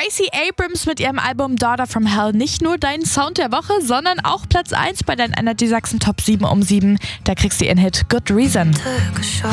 Gracie Abrams mit ihrem Album Daughter from Hell nicht nur deinen Sound der Woche, sondern auch Platz 1 bei deinen Energy Sachsen Top 7 um 7. Da kriegst du ihren Hit Good Reason.